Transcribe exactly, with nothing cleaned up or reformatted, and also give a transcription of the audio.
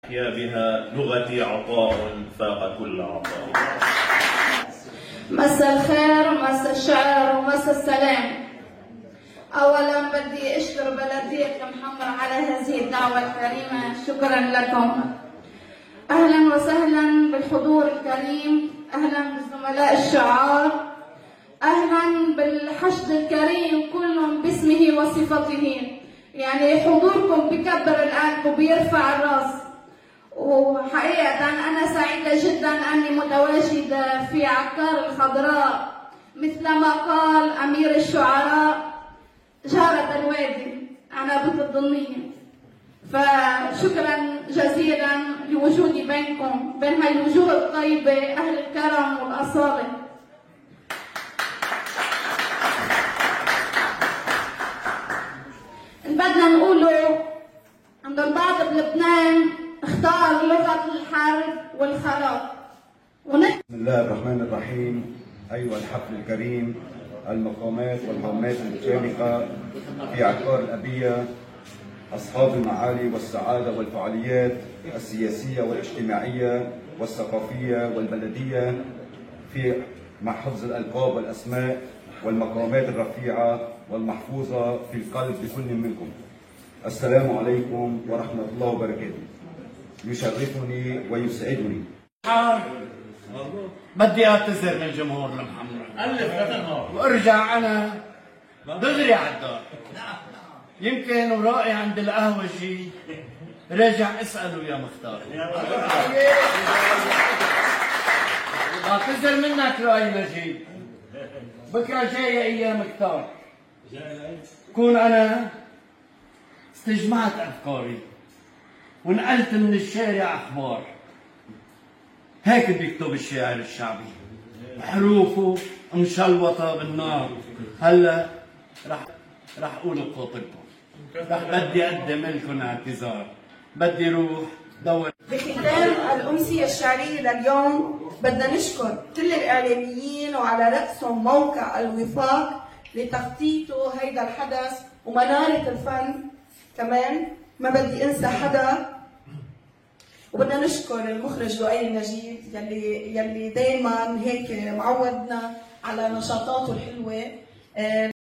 أحيا بها لغتي عطاء فاق كل عطاء. مساء الخير ومساء الشعر ومساء السلام. أولا بدي أشكر بلدية المحمر على هذه الدعوة الكريمة، شكرا لكم. أهلا وسهلا بالحضور الكريم، أهلا بزملاء الشعار، أهلا بالحشد الكريم كلهم باسمه وصفته. يعني حضوركم بكبر القلب وبيرفع الراس، وحقيقة أنا سعيدة جدا أني متواجدة في عكار الخضراء مثل ما قال أمير الشعراء جارة الوادي عنبة الضنية. فشكرا جزيلا لوجودي بينكم، بين هاي الوجوه الطيبة أهل الكرم والأصالة. إن بدنا نقوله عند البعض بلبنان اختار لغة الحرب والخراب. ونحن بسم الله الرحمن الرحيم. أيها الحفل الكريم، المقامات والقامات المشاركة في عكار الأبية، أصحاب المعالي والسعادة والفعاليات السياسية والاجتماعية والثقافية والبلدية في مع حفظ الألقاب والأسماء والمقامات الرفيعة والمحفوظة في القلب لكل منكم. السلام عليكم ورحمة الله وبركاته. يشرفني ويسعدني. بدي اعتذر من جمهور المحمر وارجع انا دغري على الدار. يمكن ورائي عند القهوه شي، راجع اساله يا مختار. بعتذر منك لؤي نجيب، بكره جايه ايام كتار، كون انا استجمعت افكاري ونقلت من الشارع اخبار. هيك بيكتب الشاعر الشعبي، حروفه مشلوطه بالنار. هلا رح رح اقول بخاطركم، رح بدي اقدم لكم اعتذار. بدي روح دور. بختام الأمسية الشعرية لليوم بدنا نشكر كل الإعلاميين وعلى رأسهم موقع الوفاق لتخطيطه هيدا الحدث ومنارة الفن كمان. ما بدي انسى حدا، وبدنا نشكر المخرج لؤي النجيب يلي يلي دايما هيك معودنا على نشاطاته الحلوه.